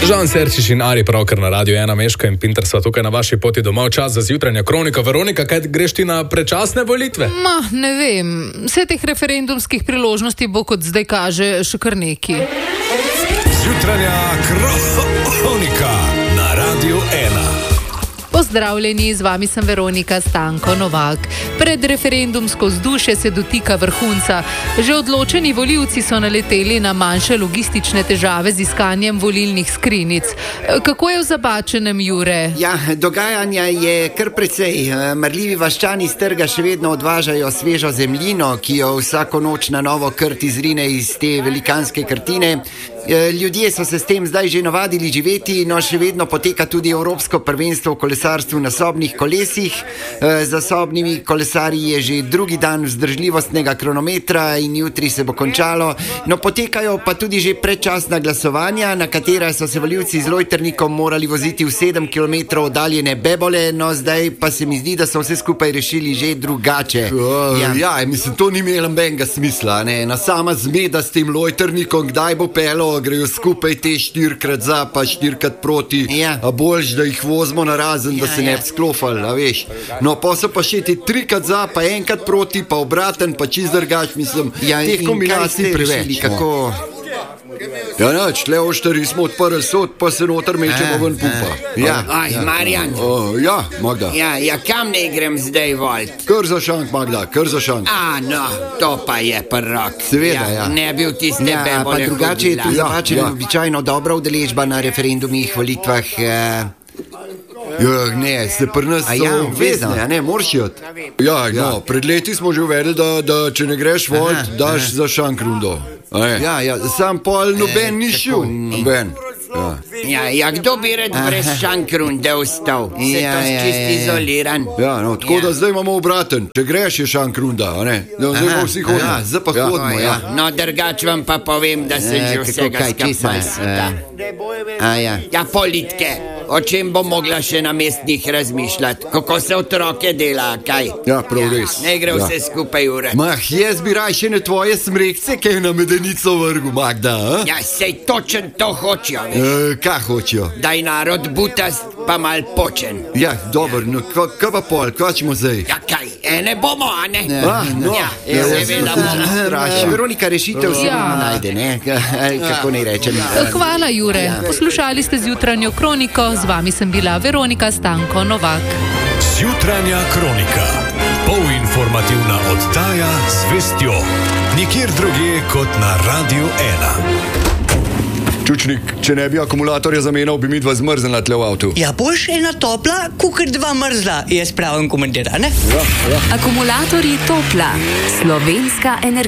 Žan Serčič in Ari Pravkar na Radio 1 Meška in Pinter sva tukaj na vaši poti domov. Čas za zjutranja kronika. Veronika, kaj greš ti na predčasne volitve? Ne vem. Vse teh referendumskih priložnosti bo, kot zdaj kaže, še kar neki. Zjutranja kronika na Radio 1. Pozdravljeni, z vami sem Veronika Stanko Novak. Pred referendumsko vzdušje se dotika vrhunca. Že odločeni volivci so naleteli na manjše logistične težave z iskanjem volilnih skrinjic. Kako je v Zabačenem, Jure? Ja, dogajanja je kar precej. Marljivi vaščani s trga še vedno odvažajo svežo zemljino, ki jo vsako noč na novo krt izrine iz te velikanske krtine. Ljudje so se s tem zdaj že navadili živeti, no še vedno poteka tudi Evropsko prvenstvo v kolesarstvu na sobnih kolesih. Za sobnimi kolesarji je že drugi dan vzdržljivostnega kronometra in jutri se bo končalo. No, potekajo pa tudi že predčasna glasovanja, na katera so se volivci z lojtrnikom morali voziti v 7 km oddaljene Bebole, no zdaj pa se mi zdi, da so vse skupaj rešili že drugače. Mislim, to ni imelo nobenega smisla, ne? Na sama zmeda s tem lojtrnikom, kdaj bo pelo, grejo skupaj te 4x za, pa 4x proti, a boljš, da jih vozimo na razen, da se ne bi sklofali, a veš. No, pa so pa še te 3x za, pa 1x proti, pa obraten, pa čist drugač, mislim, teh kombinacij preveč. Ja, nač, tle oštari smo odprli sod, pa se noter mečemo ven pumpa. Marjan. Ja, Magda. Ja, kam ne grem zdaj volt? Kar za šank, Magda, kar za šank. No, to pa je prvak. Seveda, ja. Ne bil tiste Bebole. Pa drugače je tu Zabačenem običajno dobra udeležba na referendumih, volitvah. Ne, se pri nas so obvezne, a ne, moraš jeti. No, pred leti smo že uvedli, da če ne greš volt, daš za šank rundo. Sam pol noben ni šel. Noben. Kdo bi red brez šankrunde ostal? Se to čist izoliran. Tako da zdaj imamo obraten. Če greš je šankrunda, a ne? Zdaj bomo vsi hodili. Zdaj pa hodimo, No, drugač vam pa povem, da sem že vsega skapal. Politke, o čem bo mogla še na mestnih razmišljati? Kako se otroke dela, kaj? Ja, prav res. Ne gre vse skupaj ure. Jaz bi raj še ne tvoje smrekce, kaj na medenico vrgu, Magda, a? Sej točen to hočijo, Kaj hočijo? Daj narod butast, pa mal počen. Dobro, no, kaj pa pol, kaj ćemo zdaj? Kaj, ne bomo, a ne? Seveda bomo. Veronika, rešitev se najde, ne? Kako ne rečem? Hvala, Jure. Poslušali ste zjutranjo kroniko, z vami sem bila Veronika Stanko Novak. Zjutranja kronika. Polinformativna oddaja z vestjo. Nikjer drugje kot na Radio 1. Čučnik, če ne bi akumulatorja zamenjal, bi mi dva zmrznila tle v avtu. Ja, boš ena topla, kukar dva mrzla, je spravim komentar, ne? Akumulatorji Topla, slovenska energija.